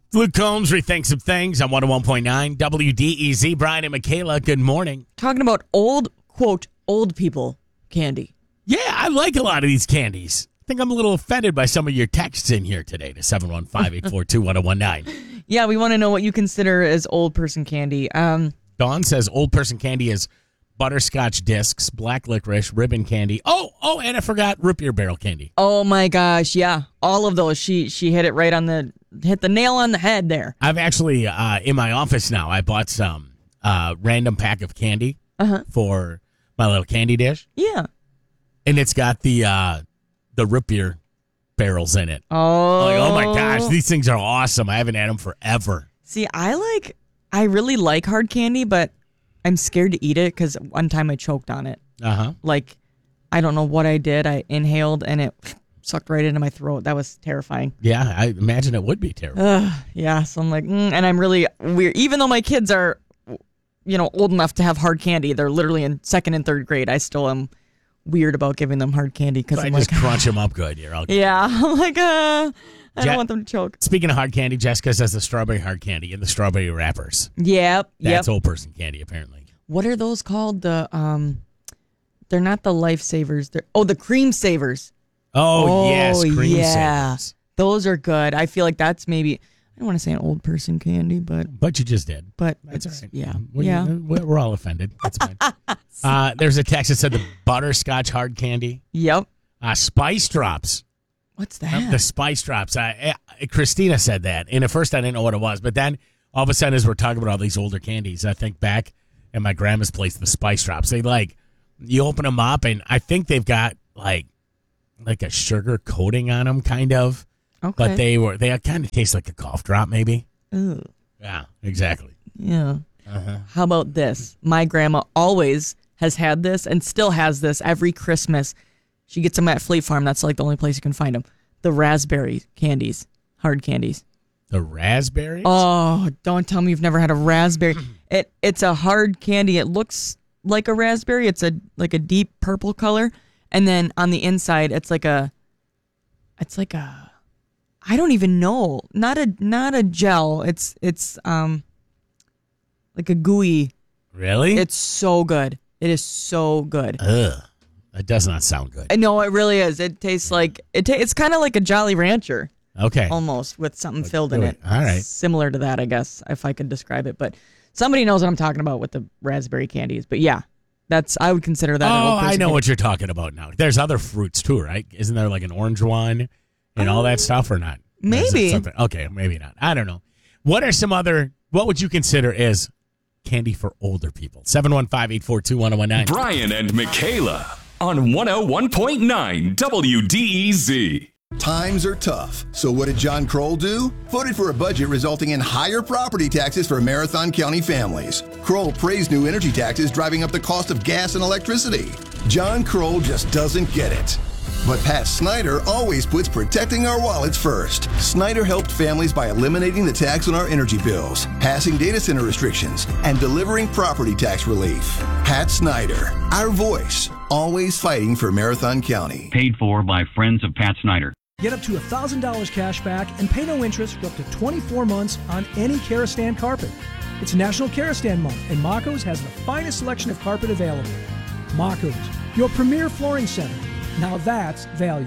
Luke Combs rethinks some things on 101.9 WDEZ. Brian and Michaela, good morning. Talking about quote, old people candy. Yeah, I like a lot of these candies. I think I'm a little offended by some of your texts in here today to 715-842-1019. Yeah, we want to know what you consider as old person candy. Dawn says old person candy is butterscotch discs, black licorice, ribbon candy. Oh, and I forgot root beer barrel candy. Oh my gosh, yeah. All of those. She hit it right hit the nail on the head there. I've actually, in my office now, I bought some random pack of candy for my little candy dish. Yeah. And it's got the root beer barrels in it. Oh my gosh, these things are awesome. I haven't had them forever. See, I really like hard candy, but I'm scared to eat it because one time I choked on it. Like, I don't know what I did. I inhaled and it sucked right into my throat. That was terrifying. Yeah, I imagine it would be terrible. Yeah, so I'm like, and I'm really weird. Even though my kids are, old enough to have hard candy, they're literally in second and third grade, I still am weird about giving them hard candy because I just crunch them up good. You're all good. Yeah, I'm like, I don't want them to choke. Speaking of hard candy, Jessica says the strawberry hard candy and the strawberry wrappers. Yep. That's old person candy, apparently. What are those called? They're not the lifesavers. The cream savers. Oh, yes, cream savers. Those are good. I feel like that's maybe, I don't want to say an old person candy, but you just did. But that's all right. Yeah. We're all offended. That's fine. There's a text that said the butterscotch hard candy. Yep. Spice drops. What's that? The spice drops. Christina said that. And at first I didn't know what it was. But then all of a sudden, as we're talking about all these older candies, I think back at my grandma's place, the spice drops. They you open them up and I think they've got like a sugar coating on them, kind of. Okay. But they kind of taste like a cough drop, maybe. Ooh. Yeah, exactly. Yeah. How about this? My grandma always has had this and still has this every Christmas. She gets them at Fleet Farm. That's like the only place you can find them. The raspberry candies, hard candies. The raspberries? Oh, don't tell me you've never had a raspberry. It's a hard candy. It looks like a raspberry. It's a deep purple color, and then on the inside, it's like a I don't even know. Not a gel. It's like a gooey. Really? It's so good. It is so good. Ugh. That does not sound good. No, it really is. It tastes like it's kind of like a Jolly Rancher. Okay. Almost with something filled in it. All right. Similar to that, I guess, if I could describe it. But somebody knows what I'm talking about with the raspberry candies. But yeah, I would consider that. I know what you're talking about now. There's other fruits too, right? Isn't there like an orange one and all that stuff or not? Maybe. Okay, maybe not. I don't know. What would you consider as candy for older people? 715-842-1019. Brian and Michaela on 101.9 WDEZ. Times are tough, so what did John Kroll do? Voted for a budget resulting in higher property taxes for Marathon County families. Kroll praised new energy taxes driving up the cost of gas and electricity. John Kroll just doesn't get it. But Pat Snyder always puts protecting our wallets first. Snyder helped families by eliminating the tax on our energy bills, passing data center restrictions, and delivering property tax relief. Pat Snyder, our voice, always fighting for Marathon County. Paid for by friends of Pat Snyder. Get up to $1,000 cash back and pay no interest for up to 24 months on any Karastan carpet. It's National Karastan Month, and Mako's has the finest selection of carpet available. Mako's, your premier flooring center. Now that's value.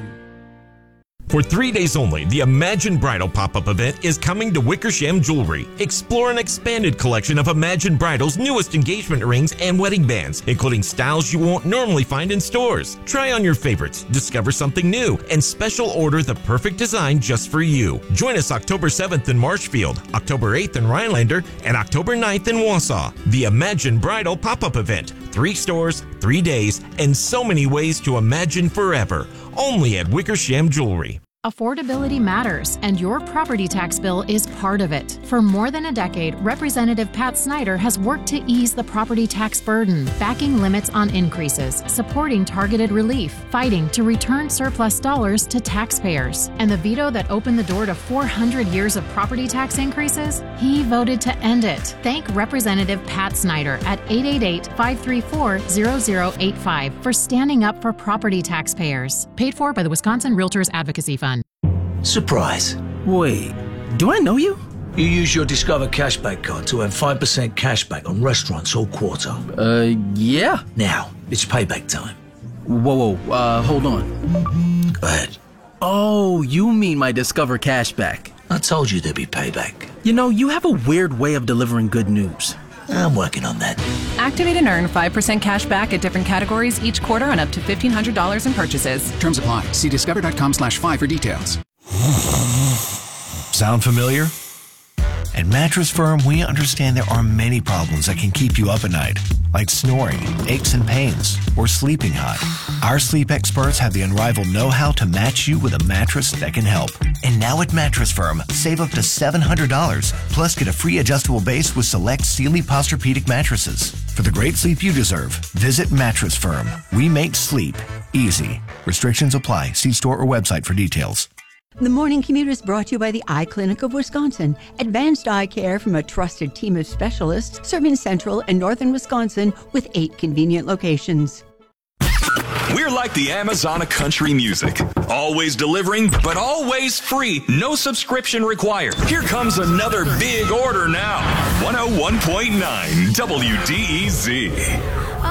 For 3 days only, the Imagine Bridal pop-up event is coming to Wickersham Jewelry. Explore an expanded collection of Imagine Bridal's newest engagement rings and wedding bands, including styles you won't normally find in stores. Try on your favorites, discover something new, and special order the perfect design just for you. Join us October 7th in Marshfield, October 8th in Rhinelander, and October 9th in Wausau. The Imagine Bridal pop-up event. 3 stores, 3 days, and so many ways to imagine forever. Only at Wickersham Jewelry. Affordability matters, and your property tax bill is part of it. For more than a decade, Representative Pat Snyder has worked to ease the property tax burden, backing limits on increases, supporting targeted relief, fighting to return surplus dollars to taxpayers. And the veto that opened the door to 400 years of property tax increases, he voted to end it. Thank Representative Pat Snyder at 888-534-0085 for standing up for property taxpayers. Paid for by the Wisconsin Realtors Advocacy Fund. Surprise. Wait, do I know you? You use your Discover Cashback card to earn 5% cashback on restaurants all quarter. Yeah. Now, it's payback time. Whoa, hold on. Go ahead. Oh, you mean my Discover Cashback. I told you there'd be payback. You know, you have a weird way of delivering good news. I'm working on that. Activate and earn 5% cash back at different categories each quarter on up to $1,500 in purchases. Terms apply. See discover.com/5 for details. Sound familiar? At Mattress Firm, we understand there are many problems that can keep you up at night, like snoring, aches and pains, or sleeping hot. Our sleep experts have the unrivaled know-how to match you with a mattress that can help. And now at Mattress Firm, save up to $700, plus get a free adjustable base with select Sealy Posturepedic mattresses. For the great sleep you deserve, visit Mattress Firm. We make sleep easy. Restrictions apply. See store or website for details. The Morning Commute is brought to you by the Eye Clinic of Wisconsin. Advanced eye care from a trusted team of specialists serving central and northern Wisconsin with 8 convenient locations. We're like the Amazon of country music. Always delivering, but always free. No subscription required. Here comes another big order now. 101.9 WDEZ.